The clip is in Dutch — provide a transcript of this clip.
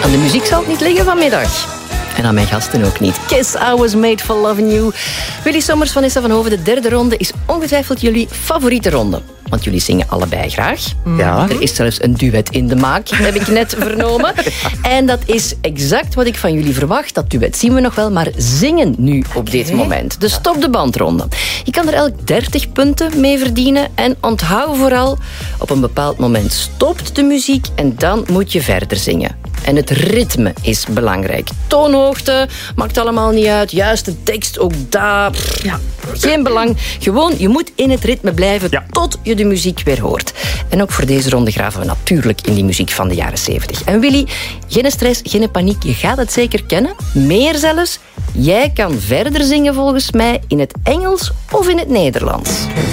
Aan de muziek zal het niet liggen vanmiddag. En aan mijn gasten ook niet. Kiss, I Was Made For Loving You. Willy Sommers, Vanessa van Hoven, de derde ronde is ongetwijfeld jullie favoriete ronde. Want jullie zingen allebei graag. Ja. Er is zelfs een duet in de maak, heb ik net vernomen. En dat is exact wat ik van jullie verwacht. Dat duet zien we nog wel, maar zingen nu op dit moment. De stop de bandronde. Je kan er elk 30 punten mee verdienen. En onthoud vooral, op een bepaald moment stopt de muziek en dan moet je verder zingen. En het ritme is belangrijk. Toonhoogte, maakt allemaal niet uit. Juiste tekst, ook daar. Ja, geen belang. Gewoon, je moet in het ritme blijven tot je de muziek weer hoort. En ook voor deze ronde graven we natuurlijk in die muziek van de jaren 70. En Willy, geen stress, geen paniek. Je gaat het zeker kennen. Meer zelfs. Jij kan verder zingen volgens mij in het Engels of in het Nederlands.